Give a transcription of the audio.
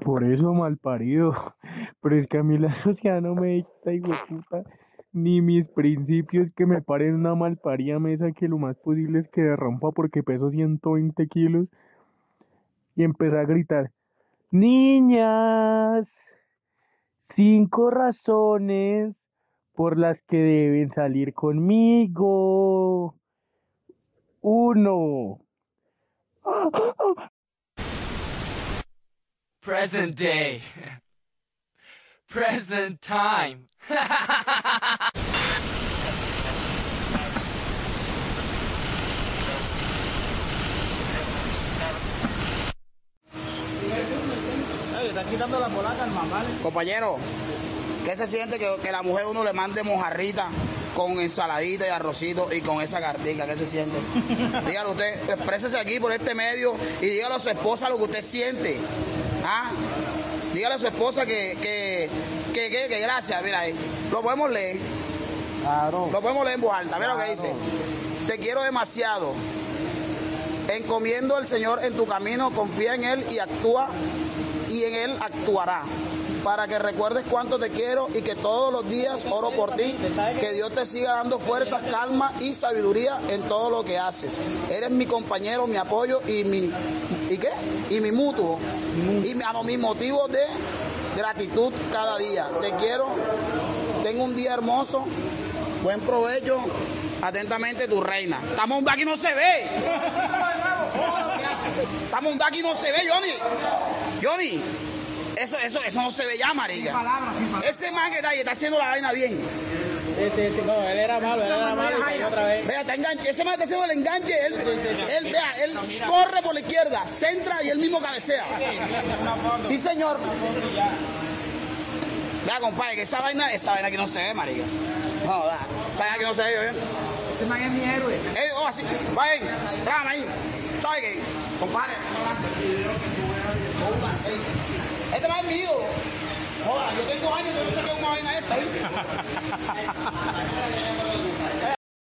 Por eso malparido. Pero es que a mí la sociedad no me dicta, hijueputa, ni mis principios que me paren una malparida mesa que lo más posible es que derrumpa porque peso 120 kilos y empecé a gritar, niñas, 5 razones por las que deben salir conmigo. 1. Present day. Present time. Están quitando la polaca al mamá. Compañero, ¿qué se siente que la mujer uno le mande mojarrita con ensaladita y arrocito y con esa cartica? ¿Qué se siente? Dígalo usted, exprésese aquí por este medio y dígale a su esposa lo que usted siente. ¿Ah? Dígale a su esposa que gracias, mira ahí. Lo podemos leer. Claro. Lo podemos leer en voz alta. Mira lo que dice. Te quiero demasiado. Encomiendo al Señor en tu camino, confía en Él y actúa, y en Él actuará. Para que recuerdes cuánto te quiero y que todos los días oro por ti, que Dios te siga dando fuerza, calma y sabiduría en todo lo que haces. Eres mi compañero, mi apoyo y mi mutuo, y mi motivo de gratitud cada día. Te quiero, tengo un día hermoso, buen provecho, atentamente tu reina. Estamos un aquí no se ve. Estamos un aquí no se ve, Johnny. Eso no se ve ya, marica. Ese man que está haciendo la vaina bien. Sí, no, él era malo y cayó otra vez. Vea, ese man está haciendo el enganche, él corre por la izquierda, centra y él mismo cabecea. Sí, señor. Vea, compadre, que esa vaina aquí no se ve, marica. No, esa vaina aquí no se ve, ¿bien? Este man es mi héroe. Así, vayan, trágame ahí. ¿Sabe qué? Compadre, este man es mío. Joder, yo tengo años, yo no sé qué es una vaina esa, ¿eh?